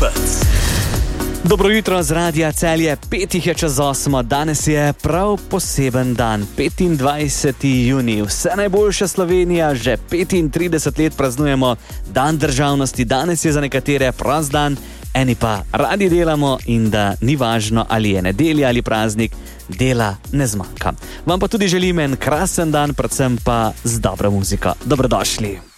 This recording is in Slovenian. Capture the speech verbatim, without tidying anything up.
Pec. Dobro jutro z Radia Celje, petih je čez osmo, danes je prav poseben dan, petindvajseti junij. Vse najboljša Slovenija, že petintrideset let praznujemo dan državnosti, danes je za nekatere prost dan, eni pa radi delamo in da ni važno, ali je nedelja ali praznik, dela ne zmanjka. Vam pa tudi želim en krasen dan, predvsem pa z dobro muziko. Dobrodošli.